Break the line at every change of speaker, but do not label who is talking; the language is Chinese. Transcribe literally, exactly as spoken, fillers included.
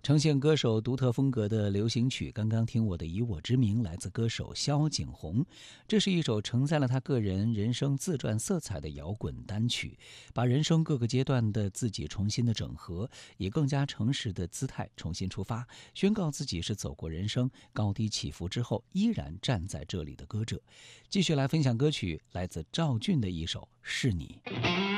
呈现歌手独特风格的流行曲，刚刚听我的以我之名，来自歌手萧景宏。这是一首承载了他个人人生自传色彩的摇滚单曲，把人生各个阶段的自己重新的整合，以更加诚实的姿态重新出发，宣告自己是走过人生高低起伏之后依然站在这里的歌者。继续来分享歌曲，来自赵俊的一首《是你》。